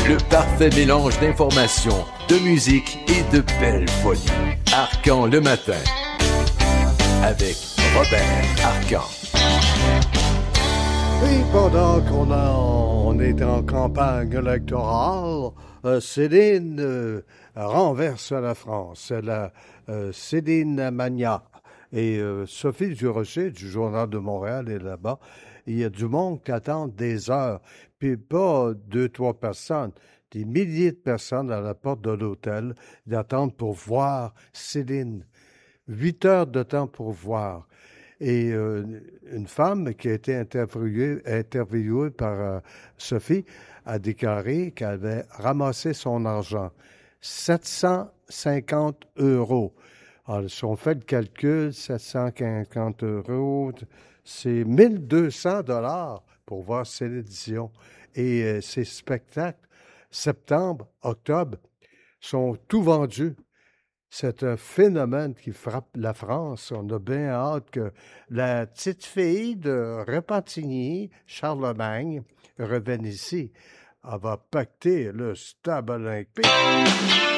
Le parfait mélange d'informations, de musique et de belles folies. Arcan le matin, avec Robert Arcan. Et pendant on est en campagne électorale, Céline renverse la France. C'est la Céline Mania. Et Sophie Durocher du Journal de Montréal est là-bas. Il y a du monde qui attend des heures. Puis pas 2-3 personnes, des milliers de personnes à la porte de l'hôtel. Ils attendent pour voir Céline. 8 heures de temps pour voir. Et une femme qui a été interviewée par Sophie a déclaré qu'elle avait ramassé son argent. 750 €. Alors, si on fait le calcul, 750 €, c'est 1200 $ pour voir Céline Dion. Et ces spectacles, septembre, octobre, sont tout vendus. C'est un phénomène qui frappe la France. On a bien hâte que la petite fille de Repentigny, Charlemagne, revienne ici. Elle va pacter le stade olympique.